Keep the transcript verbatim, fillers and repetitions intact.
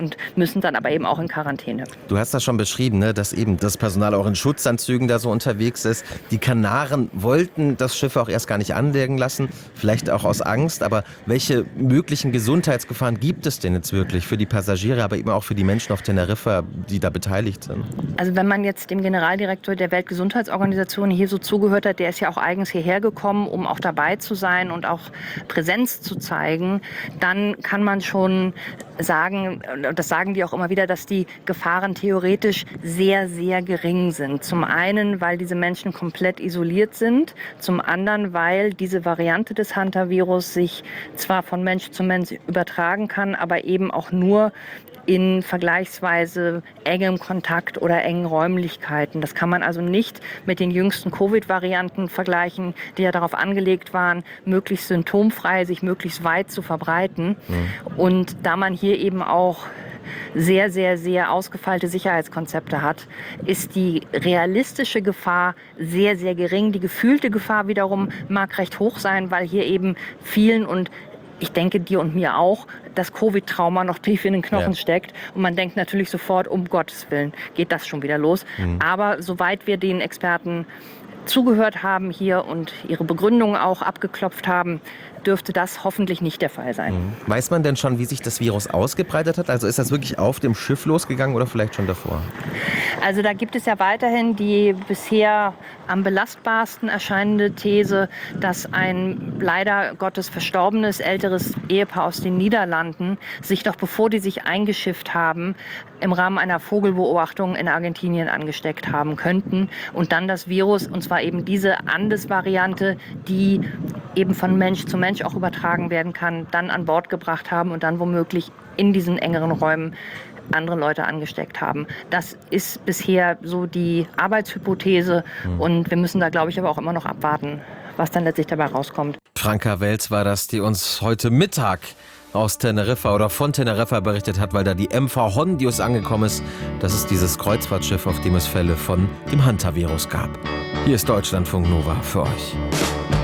und müssen dann aber eben auch in Quarantäne. Du hast das schon beschrieben, ne, dass eben das Personal auch in Schutzanzügen da so unterwegs ist. Die Kanaren wollten das Schiff auch erst gar nicht anlegen lassen, vielleicht auch aus Angst. Aber welche möglichen Gesundheitsgefahren gibt es denn jetzt wirklich für die Passagiere, aber eben auch für die Menschen auf Teneriffa, die da beteiligt sind? Also wenn man jetzt dem Generaldirektor der Weltgesundheitsorganisation hier so zugehört hat, der ist ja auch eigens hierher gekommen, um auch dabei zu sein und auch Präsenz zu zeigen, dann kann man schon sagen, das sagen die auch immer wieder, dass die Gefahren theoretisch sehr, sehr gering sind. Zum einen, weil diese Menschen komplett isoliert sind, zum anderen, weil diese Variante des Hantavirus sich zwar von Mensch zu Mensch übertragen kann, aber eben auch nur in vergleichsweise engem Kontakt oder engen Räumlichkeiten. Das kann man also nicht mit den jüngsten Covid-Varianten vergleichen, die ja darauf angelegt waren, möglichst symptomfrei, sich möglichst weit zu verbreiten. Mhm. Und da man hier eben auch sehr, sehr, sehr ausgefeilte Sicherheitskonzepte hat, ist die realistische Gefahr sehr, sehr gering. Die gefühlte Gefahr wiederum mag recht hoch sein, weil hier eben vielen und ich denke, dir und mir auch, das Covid-Trauma noch tief in den Knochen ja. steckt. Und man denkt natürlich sofort, um Gottes Willen, geht das schon wieder los. Mhm. Aber soweit wir den Experten zugehört haben hier und ihre Begründungen auch abgeklopft haben, dürfte das hoffentlich nicht der Fall sein. Mhm. Weiß man denn schon, wie sich das Virus ausgebreitet hat? Also ist das wirklich auf dem Schiff losgegangen oder vielleicht schon davor? Also da gibt es ja weiterhin die bisher am belastbarsten erscheinende These, dass ein leider Gottes verstorbenes älteres Ehepaar aus den Niederlanden sich doch, bevor die sich eingeschifft haben, im Rahmen einer Vogelbeobachtung in Argentinien angesteckt haben könnten und dann das Virus, und zwar eben diese Andes-Variante, die eben von Mensch zu Mensch auch übertragen werden kann, dann an Bord gebracht haben und dann womöglich in diesen engeren Räumen andere Leute angesteckt haben. Das ist bisher so die Arbeitshypothese mhm. und wir müssen da, glaube ich, aber auch immer noch abwarten, was dann letztlich dabei rauskommt. Franka Welz war das, die uns heute Mittag aus Teneriffa oder von Teneriffa berichtet hat, weil da die M V Hondius angekommen ist. Das ist dieses Kreuzfahrtschiff, auf dem es Fälle von dem Hantavirus gab. Hier ist Deutschlandfunk Nova für euch.